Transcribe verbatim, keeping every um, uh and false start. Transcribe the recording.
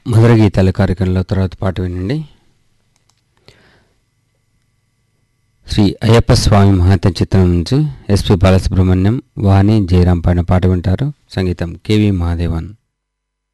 మధుర గీతాల కార్యక్రమంలో తర్వాత పాట వినండి. శ్రీ అయ్యప్ప స్వామి మహాత్మ చిత్రం నుంచి ఎస్పి బాలసుబ్రహ్మణ్యం, వాణి, జయరాం పైన పాట వింటారు. సంగీతం కెవి మహాదేవన్.